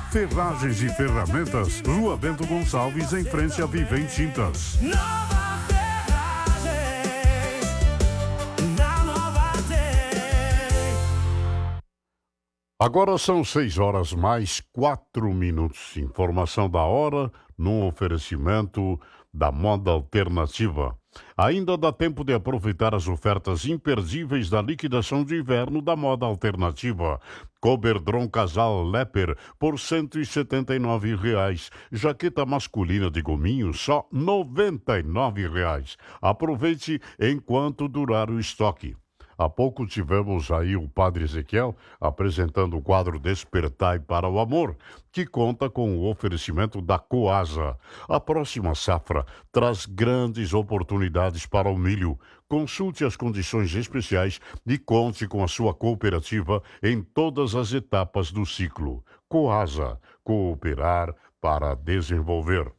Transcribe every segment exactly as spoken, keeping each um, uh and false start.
Ferragens e ferramentas, Rua Bento Gonçalves, em frente a Vivem Tintas. Nova Ferragem, na Nova tem. Agora são seis horas mais quatro minutos. Informação da hora no oferecimento da Moda Alternativa. Ainda dá tempo de aproveitar as ofertas imperdíveis da liquidação de inverno da Moda Alternativa. Coberdron Casal Leper por cento e setenta e nove reais. Jaqueta masculina de gominho só noventa e nove reais. Aproveite enquanto durar o estoque. Há pouco tivemos aí o Padre Ezequiel apresentando o quadro Despertai para o Amor, que conta com o oferecimento da Coasa. A próxima safra traz grandes oportunidades para o milho. Consulte as condições especiais e conte com a sua cooperativa em todas as etapas do ciclo. Coasa, cooperar para desenvolver.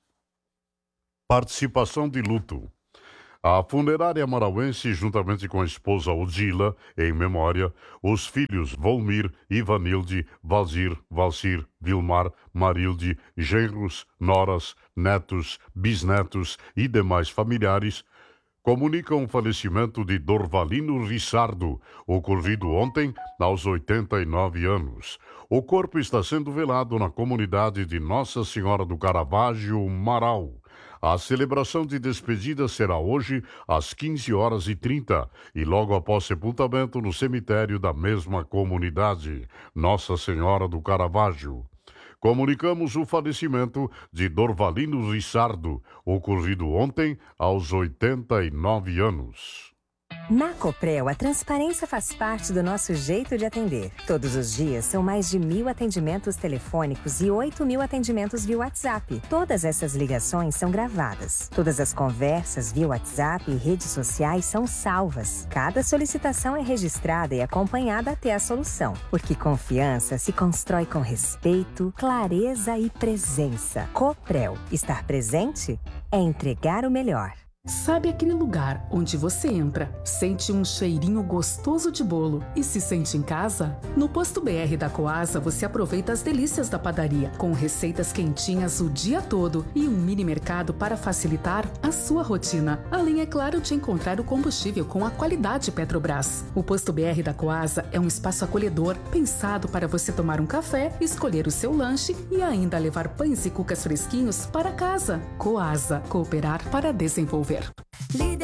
Participação de luto. A funerária marauense, juntamente com a esposa Odila, em memória, os filhos Volmir, Ivanilde, Valzir, Valcir, Vilmar, Marilde, genros, noras, netos, bisnetos e demais familiares, comunicam o falecimento de Dorvalino Rissardo, ocorrido ontem aos oitenta e nove anos. O corpo está sendo velado na comunidade de Nossa Senhora do Caravaggio, Marau. A celebração de despedida será hoje às quinze horas e trinta e logo após sepultamento no cemitério da mesma comunidade, Nossa Senhora do Caravaggio. Comunicamos o falecimento de Dorvalino Rissardo, ocorrido ontem aos oitenta e nove anos. Na Coprel, a transparência faz parte do nosso jeito de atender. Todos os dias são mais de mil atendimentos telefônicos e oito mil atendimentos via WhatsApp. Todas essas ligações são gravadas. Todas as conversas via WhatsApp e redes sociais são salvas. Cada solicitação é registrada e acompanhada até a solução. Porque confiança se constrói com respeito, clareza e presença. Coprel, estar presente é entregar o melhor. Sabe aquele lugar onde você entra, sente um cheirinho gostoso de bolo e se sente em casa? No Posto B R da Coasa você aproveita as delícias da padaria, com receitas quentinhas o dia todo e um mini mercado para facilitar a sua rotina. Além, é claro, de encontrar o combustível com a qualidade Petrobras. O Posto B R da Coasa é um espaço acolhedor, pensado para você tomar um café, escolher o seu lanche e ainda levar pães e cucas fresquinhos para casa. Coasa, cooperar para desenvolver.